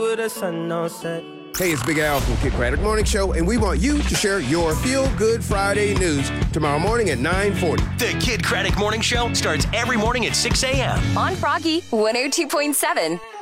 with the sun on set. Hey, it's Big Al from Kid Craddock Morning Show, and we want you to share your Feel Good Friday news tomorrow morning at 9:40. The Kid Craddock Morning Show starts every morning at 6 a.m. on Froggy 102.7.